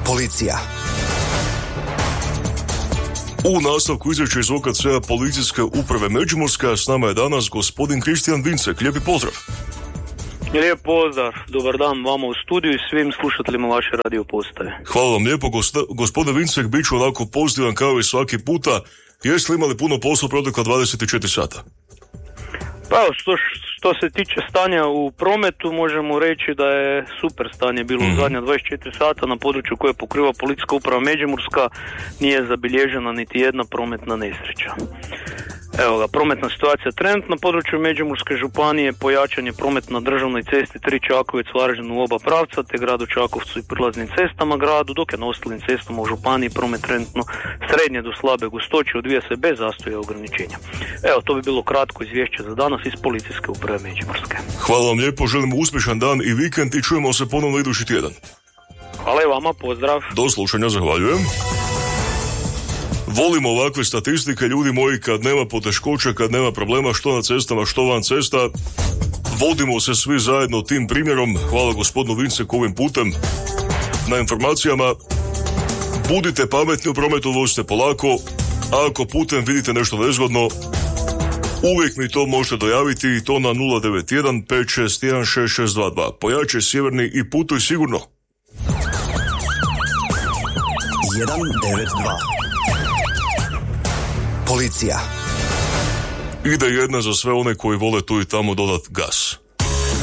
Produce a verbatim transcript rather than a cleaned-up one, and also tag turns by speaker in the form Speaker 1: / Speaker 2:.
Speaker 1: Policija.
Speaker 2: U nastavku izvješća iz O K C-a Policijske uprave Međimurska s nama je danas gospodin Kristijan Vincek. Lijepi pozdrav.
Speaker 3: Lijep pozdrav, dobar dan vama u studiju i svim slušateljima vaše radio postaje.
Speaker 2: Hvala vam lijepo, gosta, gospodine Vincek, bit ću onako pozitivan kao i svaki puta. Jeste li imali puno posla protekla dvadeset četiri sata?
Speaker 3: Pa što, što se tiče stanja u prometu, možemo reći da je super stanje bilo mm. u zadnja dvadeset četiri sata na području koje pokriva Policijska uprava Međimurska, nije zabilježena niti jedna prometna nesreća. Evo ga, prometna situacija trenutno na području Međimurske županije, pojačan je promet na državnoj cesti tri Čakovec Varaždin u oba pravca, te gradu Čakovcu i prilaznim cestama gradu, dok je na ostalim cestama u županiji promet trenutno srednje do slabe gustoće, odvija se bez zastoja i ograničenja. Evo, to bi bilo kratko izvješće za danas iz Policijske uprave Međimurske.
Speaker 2: Hvala vam lijepo, želimo uspješan dan i vikend i čujemo se ponovno idući tjedan.
Speaker 3: Hvala i vama, pozdrav.
Speaker 2: Do slušanja, zahvaljujem. Volimo ovakve statistike, ljudi moji, kad nema poteškoća, kad nema problema što na cestama, što van cesta. Vodimo se svi zajedno tim primjerom. Hvala gospodinu Vinceku ovim putem na informacijama. Budite pametni u prometu, vozite polako. A ako putem vidite nešto nezgodno, uvijek mi to možete dojaviti i to na nula devet jedan pet šest jedan šest šest dva dva. Pojačaj sjeverni i putuj sigurno.
Speaker 1: jedan devet dva. Policija.
Speaker 2: Ide jedna za sve one koji vole tu i tamo dodat gas.